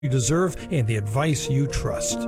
you deserve and the advice you trust.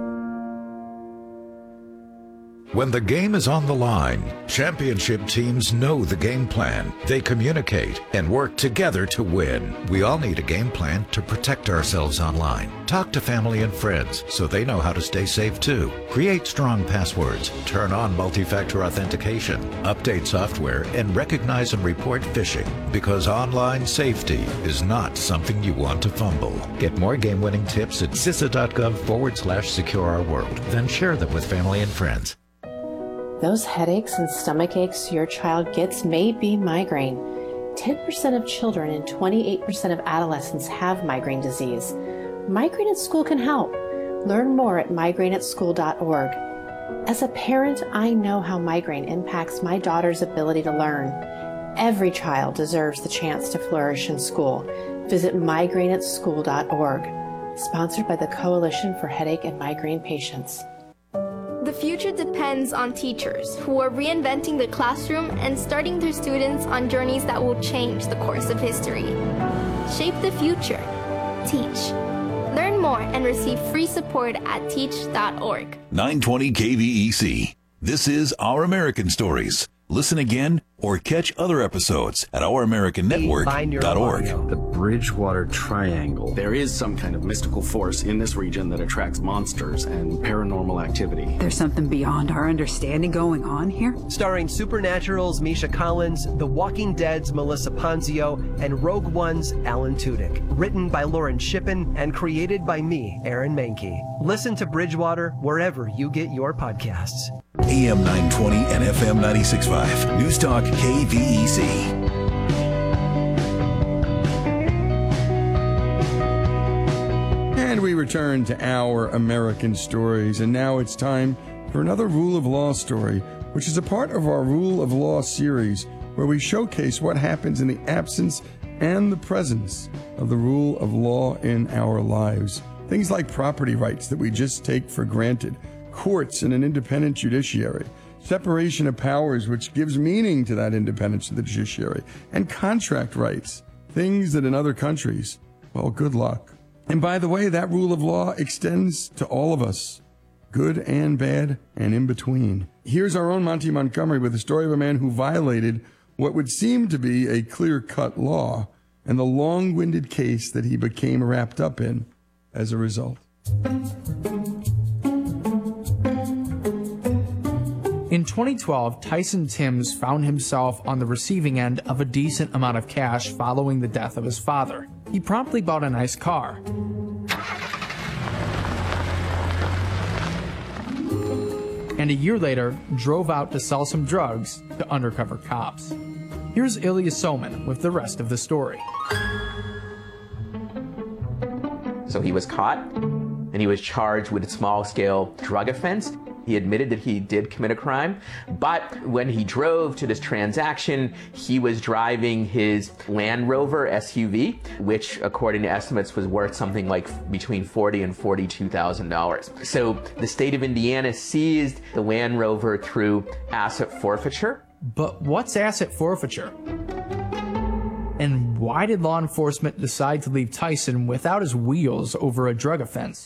When the game is on the line, championship teams know the game plan. They communicate and work together to win. We all need a game plan to protect ourselves online. Talk to family and friends so they know how to stay safe too. Create strong passwords, turn on multi-factor authentication, update software, and recognize and report phishing, because online safety is not something you want to fumble. Get more game-winning tips at CISA.gov/secure our world. Then share them with family and friends. Those headaches and stomach aches your child gets may be migraine. 10% of children and 28% of adolescents have migraine disease. Migraine at School can help. Learn more at migraineatschool.org. As a parent, I know how migraine impacts my daughter's ability to learn. Every child deserves the chance to flourish in school. Visit migraineatschool.org. Sponsored by the Coalition for Headache and Migraine Patients. The future depends on teachers who are reinventing the classroom and starting their students on journeys that will change the course of history. Shape the future. Teach. Learn more and receive free support at teach.org. 920 KVEC. This is Our American Stories. Listen again or catch other episodes at OurAmericanNetwork.org. The Bridgewater Triangle. There is some kind of mystical force in this region that attracts monsters and paranormal activity. There's something beyond our understanding going on here. Starring Supernatural's Misha Collins, The Walking Dead's Melissa Ponzio, and Rogue One's Alan Tudyk. Written by Lauren Shippen and created by me, Aaron Mahnke. Listen to Bridgewater wherever you get your podcasts. AM 920 and FM 96.5. News Talk KVEC. And we return to Our American Stories, and now it's time for another Rule of Law story, which is a part of our Rule of Law series, where we showcase what happens in the absence and the presence of the rule of law in our lives. Things like property rights that we just take for granted, courts and an independent judiciary, separation of powers, which gives meaning to that independence of the judiciary, and contract rights, things that in other countries, well, good luck. And by the way, that rule of law extends to all of us, good and bad and in between. Here's our own Monty Montgomery with the story of a man who violated what would seem to be a clear-cut law and the long-winded case that he became wrapped up in as a result. In 2012, Tyson Timbs found himself on the receiving end of a decent amount of cash following the death of his father. He promptly bought a nice car. And a year later, drove out to sell some drugs to undercover cops. Here's Ilya Soman with the rest of the story. So he was caught, and he was charged with a small-scale drug offense. He admitted that he did commit a crime, but when he drove to this transaction, he was driving his Land Rover SUV, which, according to estimates, was worth something like between $40,000 and $42,000. So the state of Indiana seized the Land Rover through asset forfeiture. But what's asset forfeiture? And why did law enforcement decide to leave Tyson without his wheels over a drug offense?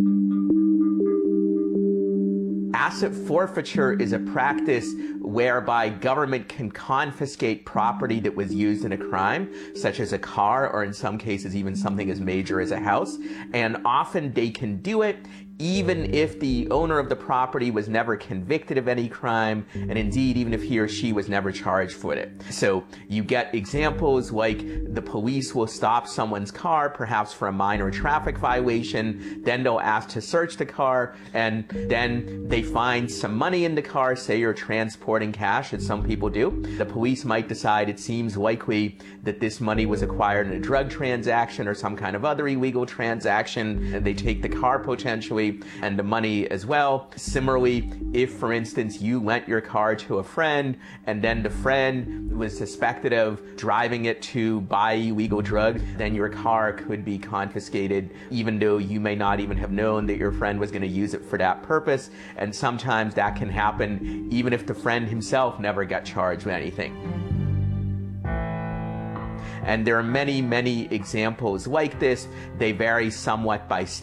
Asset forfeiture is a practice whereby government can confiscate property that was used in a crime, such as a car, or in some cases even something as major as a house. And often they can do it even if the owner of the property was never convicted of any crime, and indeed even if he or she was never charged for it. So you get examples like the police will stop someone's car, perhaps for a minor traffic violation, then they'll ask to search the car, and then they find some money in the car, say you're transporting cash, as some people do. The police might decide it seems likely that this money was acquired in a drug transaction or some kind of other illegal transaction, and they take the car potentially and the money as well. Similarly, if, for instance, you lent your car to a friend and then the friend was suspected of driving it to buy illegal drugs, then your car could be confiscated, even though you may not even have known that your friend was going to use it for that purpose. And sometimes that can happen even if the friend himself never got charged with anything. And there are many, many examples like this. They vary somewhat by